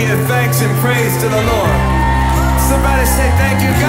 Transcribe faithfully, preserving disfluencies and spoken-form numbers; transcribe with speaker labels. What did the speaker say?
Speaker 1: give thanks and praise to the Lord. Somebody say thank you,